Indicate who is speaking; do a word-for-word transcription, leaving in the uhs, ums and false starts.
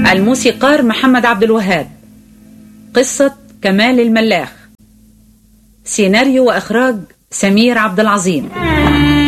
Speaker 1: الموسيقار محمد عبد الوهاب. قصة كمال الملاخ. سيناريو وإخراج سمير عبد العظيم.